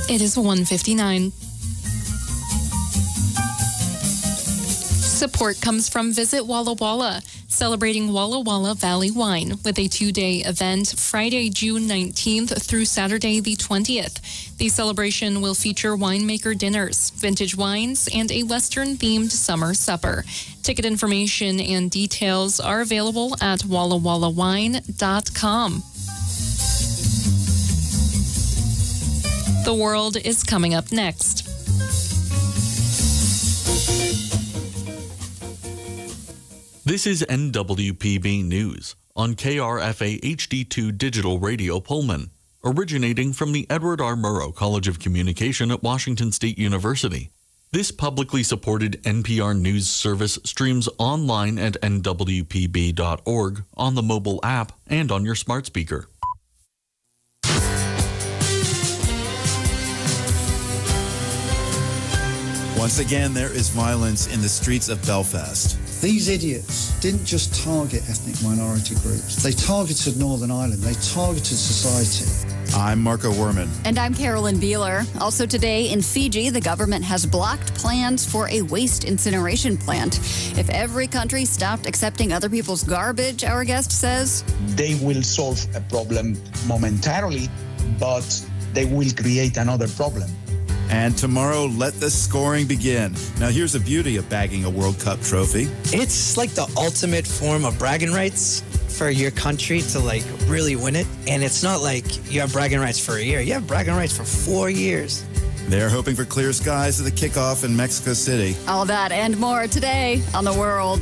It is 1:59. Support comes from Visit Walla Walla, celebrating Walla Walla Valley wine with a 2-day event Friday, June 19th through Saturday, the 20th. The celebration will feature winemaker dinners, vintage wines, and a Western-themed summer supper. Ticket information and details are available at wallawallawine.com. The world is coming up next. This is NWPB News on KRFA HD2 Digital Radio Pullman, originating from the Edward R. Murrow College of Communication at Washington State University. This publicly supported NPR News service streams online at nwpb.org, on the mobile app, and on your smart speaker. Once again, there is violence in the streets of Belfast. These idiots didn't just target ethnic minority groups. They targeted Northern Ireland. They targeted society. I'm Marco Werman. And I'm Carolyn Beeler. Also today in Fiji, the government has blocked plans for a waste incineration plant. If every country stopped accepting other people's garbage, our guest says, they will solve a problem momentarily, but they will create another problem. And tomorrow, let the scoring begin. Now, here's the beauty of bagging a World Cup trophy. It's like the ultimate form of bragging rights for your country to really win it. And it's not like you have bragging rights for a year. You have bragging rights for 4 years. They're hoping for clear skies at the kickoff in Mexico City. All that and more today on The World.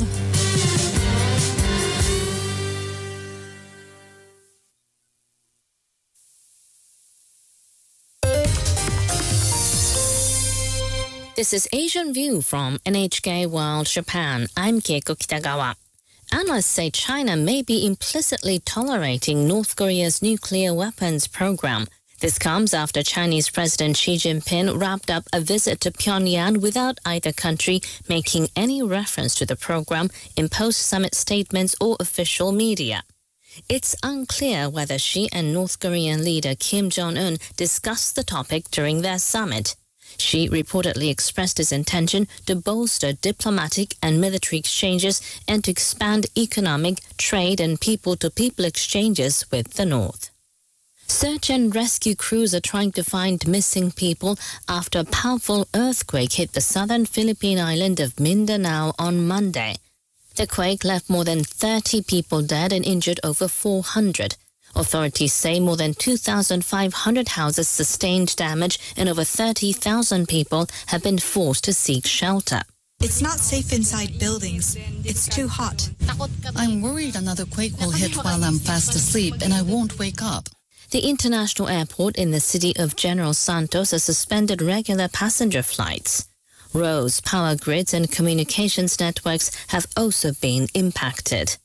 This is Asian View from NHK World Japan. I'm Keiko Kitagawa. Analysts say China may be implicitly tolerating North Korea's nuclear weapons program. This comes after Chinese President Xi Jinping wrapped up a visit to Pyongyang without either country making any reference to the program in post-summit statements or official media. It's unclear whether Xi and North Korean leader Kim Jong-un discussed the topic during their summit. Xi reportedly expressed his intention to bolster diplomatic and military exchanges and to expand economic, trade and people-to-people exchanges with the North. Search and rescue crews are trying to find missing people after a powerful earthquake hit the southern Philippine island of Mindanao on Monday. The quake left more than 30 people dead and injured over 400. Authorities say more than 2,500 houses sustained damage and over 30,000 people have been forced to seek shelter. It's not safe inside buildings. It's too hot. I'm worried another quake will hit while I'm fast asleep and I won't wake up. The international airport in the city of General Santos has suspended regular passenger flights. Roads, power grids and communications networks have also been impacted.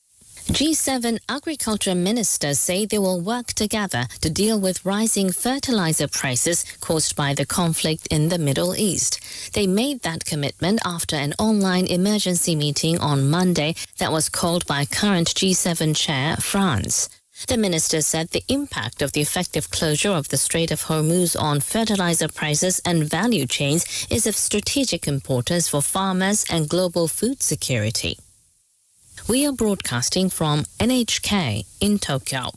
G7 agriculture ministers say they will work together to deal with rising fertilizer prices caused by the conflict in the Middle East. They made that commitment after an online emergency meeting on Monday that was called by current G7 chair France. The minister said the impact of the effective closure of the Strait of Hormuz on fertilizer prices and value chains is of strategic importance for farmers and global food security. We are broadcasting from NHK in Tokyo.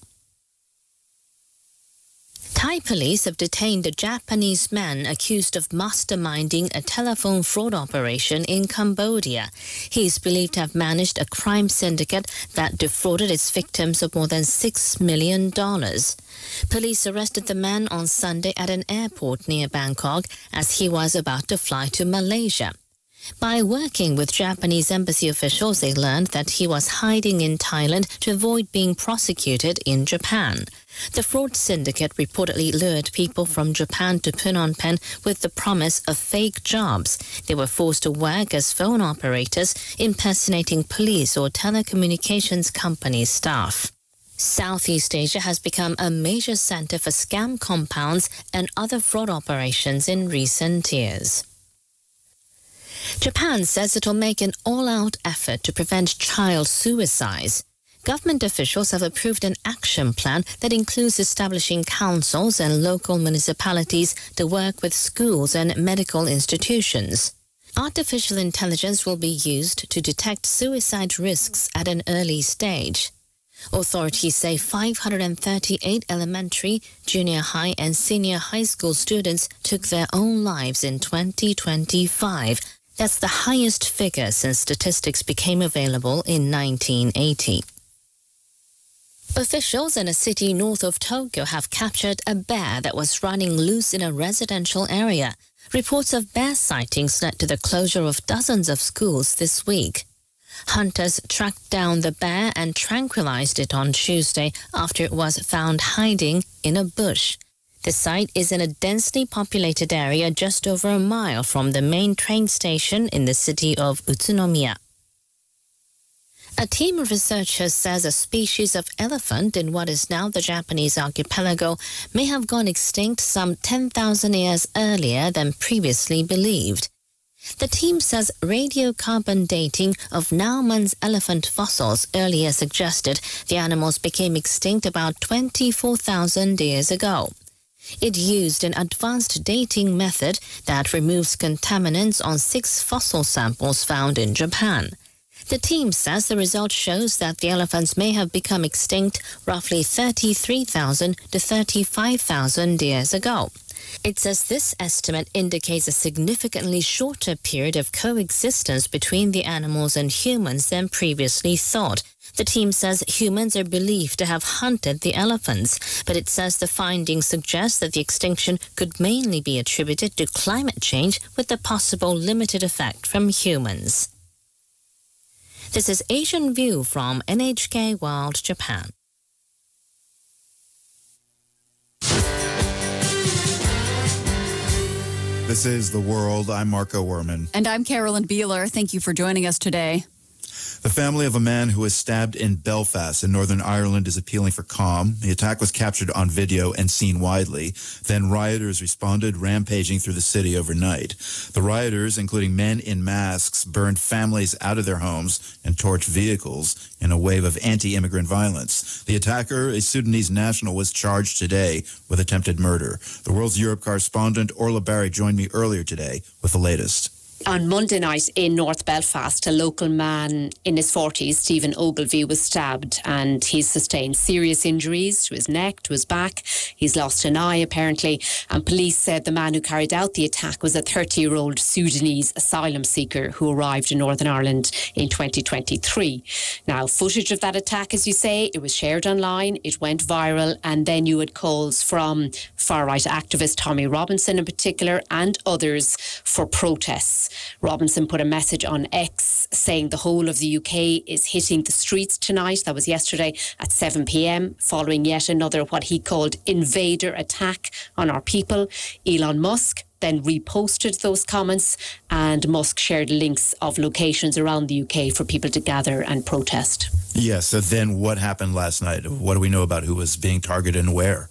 Thai police have detained a Japanese man accused of masterminding a telephone fraud operation in Cambodia. He is believed to have managed a crime syndicate that defrauded its victims of more than $6 million. Police arrested the man on Sunday at an airport near Bangkok as he was about to fly to Malaysia. By working with Japanese embassy officials, they learned that he was hiding in Thailand to avoid being prosecuted in Japan. The fraud syndicate reportedly lured people from Japan to Phnom Penh with the promise of fake jobs. They were forced to work as phone operators, impersonating police or telecommunications company staff. Southeast Asia has become a major center for scam compounds and other fraud operations in recent years. Japan says it will make an all-out effort to prevent child suicides. Government officials have approved an action plan that includes establishing councils and local municipalities to work with schools and medical institutions. Artificial intelligence will be used to detect suicide risks at an early stage. Authorities say 538 elementary, junior high and senior high school students took their own lives in 2025. That's the highest figure since statistics became available in 1980. Officials in a city north of Tokyo have captured a bear that was running loose in a residential area. Reports of bear sightings led to the closure of dozens of schools this week. Hunters tracked down the bear and tranquilized it on Tuesday after it was found hiding in a bush. The site is in a densely populated area just over a mile from the main train station in the city of Utsunomiya. A team of researchers says a species of elephant in what is now the Japanese archipelago may have gone extinct some 10,000 years earlier than previously believed. The team says radiocarbon dating of Naumann's elephant fossils earlier suggested the animals became extinct about 24,000 years ago. It used an advanced dating method that removes contaminants on 6 fossil samples found in Japan. The team says the result shows that the elephants may have become extinct roughly 33,000 to 35,000 years ago. It says this estimate indicates a significantly shorter period of coexistence between the animals and humans than previously thought. The team says humans are believed to have hunted the elephants, but it says the findings suggest that the extinction could mainly be attributed to climate change with the possible limited effect from humans. This is Asian View from NHK World Japan. This is The World. I'm Marco Werman. And I'm Carolyn Beeler. Thank you for joining us today. The family of a man who was stabbed in Belfast in Northern Ireland is appealing for calm. The attack was captured on video and seen widely. Then rioters responded, rampaging through the city overnight. The rioters, including men in masks, burned families out of their homes and torched vehicles in a wave of anti-immigrant violence. The attacker, a Sudanese national, was charged today with attempted murder. The World's Europe correspondent Orla Barry joined me earlier today with the latest. On Monday night in North Belfast, a local man in his 40s, Stephen Ogilvie, was stabbed and he's sustained serious injuries to his neck, to his back. He's lost an eye, apparently. And police said the man who carried out the attack was a 30-year-old Sudanese asylum seeker who arrived in Northern Ireland in 2023. Now, footage of that attack, as you say, it was shared online, it went viral, and then you had calls from far-right activist Tommy Robinson in particular and others for protests. Robinson put a message on X saying the whole of the UK is hitting the streets tonight. That was yesterday at 7 p.m, following yet another what he called invader attack on our people. Elon Musk then reposted those comments, and Musk shared links of locations around the UK for people to gather and protest. Yes, so then what happened last night? What do we know about who was being targeted and where?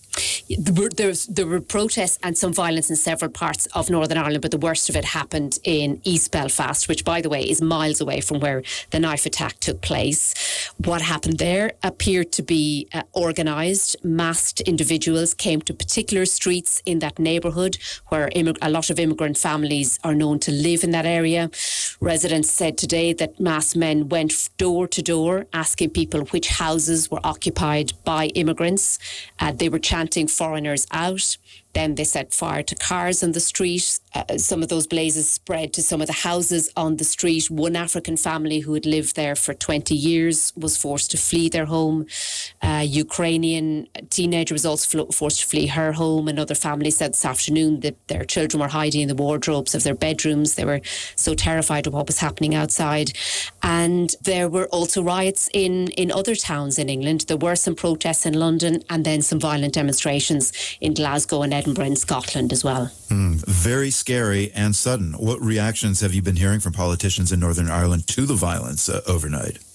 There were protests and some violence in several parts of Northern Ireland, but the worst of it happened in East Belfast, which, by the way, is miles away from where the knife attack took place. What happened there appeared to be organised. Masked individuals came to particular streets in that neighbourhood where a lot of immigrant families are known to live in that area. Residents said today that masked men went door to door asking people which houses were occupied by immigrants. They were chanting foreigners out. Then they set fire to cars on the street. Some of those blazes spread to some of the houses on the street. One African family who had lived there for 20 years was forced to flee their home. A Ukrainian teenager was also forced to flee her home. Another family said this afternoon that their children were hiding in the wardrobes of their bedrooms. They were so terrified of what was happening outside. And there were also riots in other towns in England. There were some protests in London and then some violent demonstrations in Glasgow and Edinburgh and Scotland as well. Very scary and sudden. What reactions have you been hearing from politicians in Northern Ireland to the violence overnight?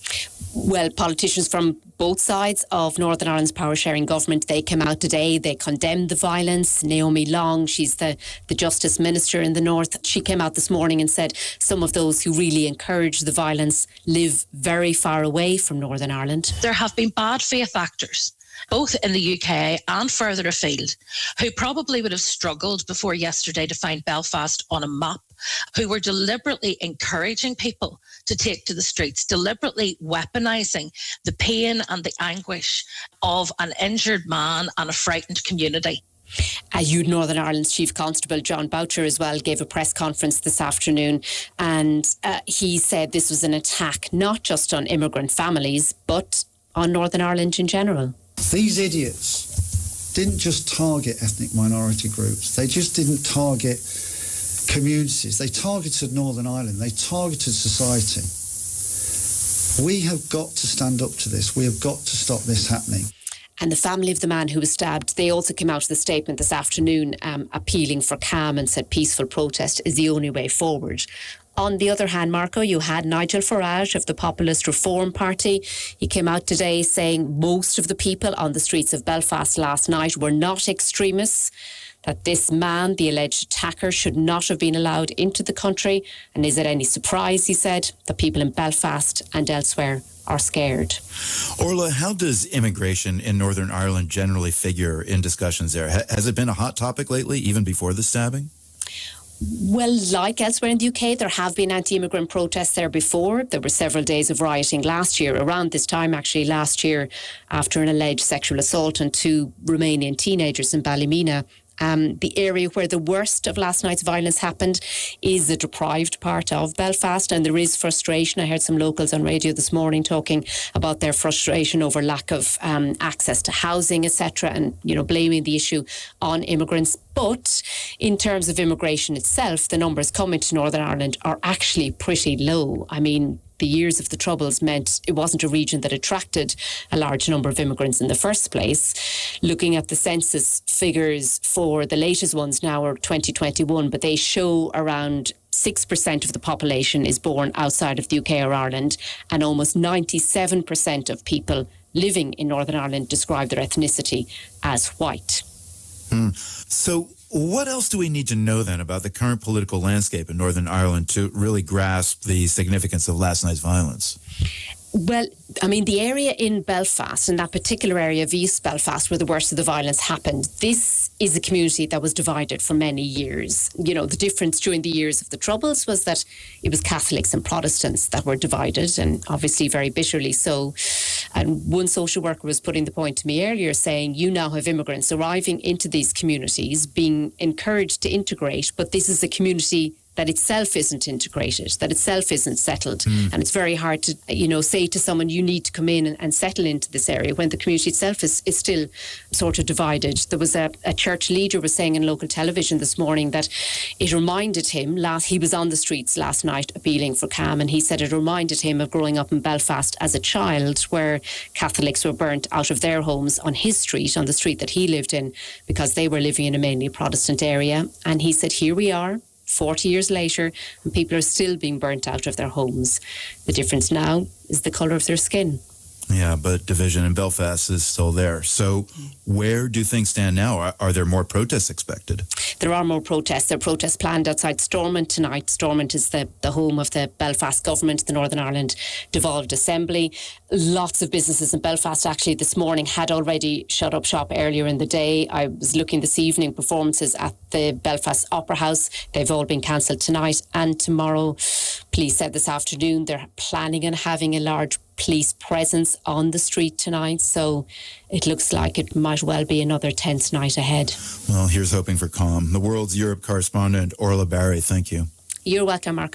Well, politicians from both sides of Northern Ireland's power-sharing government, they came out today, they condemned the violence. Naomi Long, she's the Justice Minister in the North, she came out this morning and said some of those who really encourage the violence live very far away from Northern Ireland. There have been bad faith actors, both in the UK and further afield, who probably would have struggled before yesterday to find Belfast on a map, who were deliberately encouraging people to take to the streets, deliberately weaponising the pain and the anguish of an injured man and a frightened community. Youth Northern Ireland's Chief Constable John Boucher as well gave a press conference this afternoon, and he said this was an attack not just on immigrant families but on Northern Ireland in general. These idiots didn't just target ethnic minority groups. They just didn't target communities. They targeted Northern Ireland. They targeted society. We have got to stand up to this. We have got to stop this happening. And the family of the man who was stabbed, they also came out with a statement this afternoon appealing for calm and said peaceful protest is the only way forward. On the other hand, Marco, you had Nigel Farage of the Populist Reform Party. He came out today saying most of the people on the streets of Belfast last night were not extremists, that this man, the alleged attacker, should not have been allowed into the country. And is it any surprise, he said, that people in Belfast and elsewhere are scared? Orla, how does immigration in Northern Ireland generally figure in discussions there? Has it been a hot topic lately, even before the stabbing? Well, like elsewhere in the UK, there have been anti-immigrant protests there before. There were several days of rioting last year, around this time actually last year, after an alleged sexual assault on 2 Romanian teenagers in Ballymena. The area where the worst of last night's violence happened is the deprived part of Belfast, and there is frustration. I heard some locals on radio this morning talking about their frustration over lack of access to housing, etc., and blaming the issue on immigrants. But in terms of immigration itself, the numbers coming to Northern Ireland are actually pretty low. I mean, the years of the Troubles meant it wasn't a region that attracted a large number of immigrants in the first place. Looking at the census figures for the latest ones now are 2021, but they show around 6% of the population is born outside of the UK or Ireland, and almost 97% of people living in Northern Ireland describe their ethnicity as white. So what else do we need to know then about the current political landscape in Northern Ireland to really grasp the significance of last night's violence? Well, I mean, the area in Belfast, in that particular area of East Belfast where the worst of the violence happened, this is a community that was divided for many years. The difference during the years of the Troubles was that it was Catholics and Protestants that were divided, and obviously very bitterly so. And one social worker was putting the point to me earlier saying, you now have immigrants arriving into these communities, being encouraged to integrate, but this is a community that itself isn't integrated, that itself isn't settled. And it's very hard to, say to someone, you need to come in and settle into this area when the community itself is still sort of divided. There was a church leader was saying in local television this morning that it reminded him, he was on the streets last night appealing for calm, and he said it reminded him of growing up in Belfast as a child where Catholics were burnt out of their homes on his street, on the street that he lived in, because they were living in a mainly Protestant area. And he said, here we are, 40 years later, and people are still being burnt out of their homes. The difference now is the colour of their skin. Yeah, but division in Belfast is still there. So where do things stand now? Are there more protests expected? There are more protests. There are protests planned outside Stormont tonight. Stormont is the home of the Belfast government, the Northern Ireland Devolved Assembly. Lots of businesses in Belfast actually this morning had already shut up shop earlier in the day. I was looking this evening, performances at the Belfast Opera House. They've all been cancelled tonight and tomorrow. Police said this afternoon they're planning on having a large police presence on the street tonight, so it looks like it might well be another tense night ahead. Well, here's hoping for calm. The World's Europe correspondent, Orla Barry, thank you. You're welcome, Marco.